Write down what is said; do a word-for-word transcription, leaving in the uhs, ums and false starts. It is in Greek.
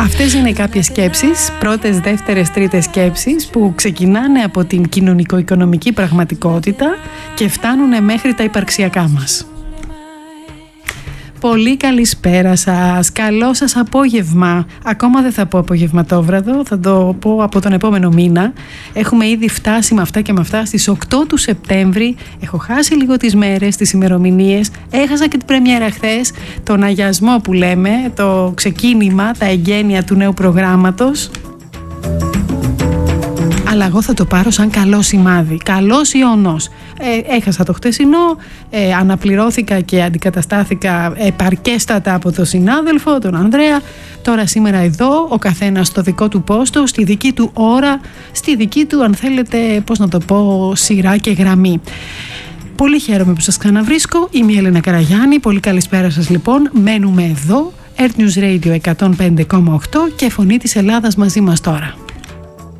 Αυτές είναι κάποιες σκέψεις, πρώτες, δεύτερες, τρίτες σκέψεις που ξεκινάνε από την κοινωνικο-οικονομική πραγματικότητα και φτάνουν μέχρι τα υπαρξιακά μας. Πολύ καλησπέρα σας, καλό σας απόγευμα. Ακόμα δεν θα πω απογευματόβραδο, θα το πω από τον επόμενο μήνα. Έχουμε ήδη φτάσει με αυτά και με αυτά στις οκτώ του Σεπτέμβρη. Έχω χάσει λίγο τις μέρες, τις ημερομηνίες. Έχασα και την πρεμιέρα χθες, τον αγιασμό που λέμε, το ξεκίνημα, τα εγγένεια του νέου προγράμματος. Αλλά εγώ θα το πάρω σαν καλό σημάδι, καλός ιονός. Ε, έχασα το χτεσινό, ε, αναπληρώθηκα και αντικαταστάθηκα επαρκέστατα από τον συνάδελφο, τον Ανδρέα. Τώρα σήμερα εδώ, ο καθένας στο δικό του πόστο, στη δική του ώρα, στη δική του, αν θέλετε, πώς να το πω, σειρά και γραμμή. Πολύ χαίρομαι που σας ξαναβρίσκω, είμαι η Έλενα Καραγιάννη, πολύ καλησπέρα σας λοιπόν, μένουμε εδώ, Earth News Radio εκατόν πέντε κόμμα οκτώ και Φωνή της Ελλάδας μαζί μας τώρα.